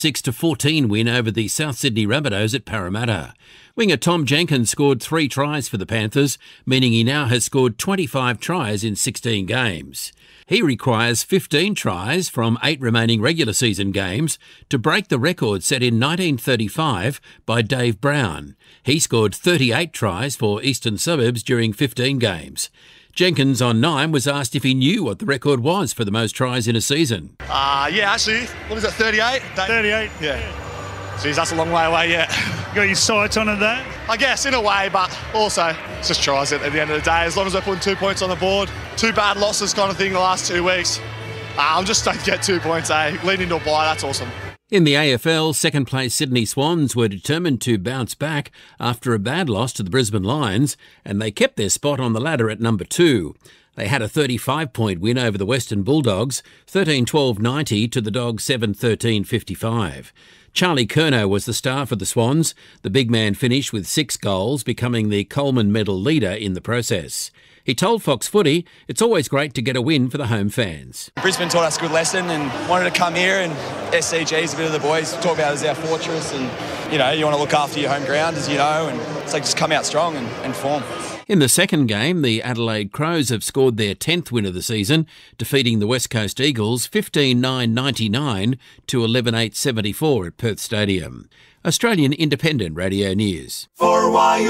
6-14 win over the South Sydney Rabbitohs at Parramatta. Winger Tom Jenkins scored 3 tries for the Panthers, meaning he now has scored 25 tries in 16 games. He requires 15 tries from 8 remaining regular season games to break the record set in 1935 by Dave Brown. He scored 38 tries for Eastern Suburbs during 15 games. Jenkins on 9 was asked if he knew what the record was for the most tries in a season. Yeah, actually, what is it, 38? 38? Yeah. Geez, that's a long way away yet. You got your sights on it though? I guess, in a way, but also, it's just tries at the end of the day. As long as we're putting 2 points on the board, 2 bad losses kind of thing the last 2 weeks. I'm just going to get 2 points, leading to a bye, that's awesome. In the AFL, second-place Sydney Swans were determined to bounce back after a bad loss to the Brisbane Lions, and they kept their spot on the ladder at number 2. They had a 35-point win over the Western Bulldogs, 13-12-90 to the Dogs 7-13-55. Charlie Curnow was the star for the Swans. The big man finished with 6 goals, becoming the Coleman Medal leader in the process. He told Fox Footy, it's always great to get a win for the home fans. Brisbane taught us a good lesson and wanted to come here, and SCG's a bit of the boys talk about it as our fortress, and you want to look after your home ground, as you know, and it's like just come out strong and form. In the second game, the Adelaide Crows have scored their 10th win of the season, defeating the West Coast Eagles 15-9-99 to 11-8-74 at Perth Stadium. Australian Independent Radio News.